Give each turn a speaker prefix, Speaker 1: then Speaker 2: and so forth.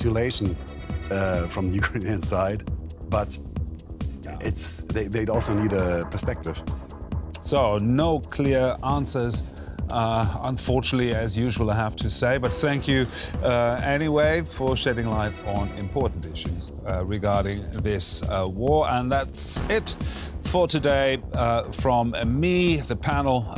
Speaker 1: capitulation from the Ukrainian side, but they also need a perspective.
Speaker 2: So, no clear answers, unfortunately, as usual, I have to say. But thank you anyway for shedding light on important issues regarding this war. And that's it for today from me, the panel,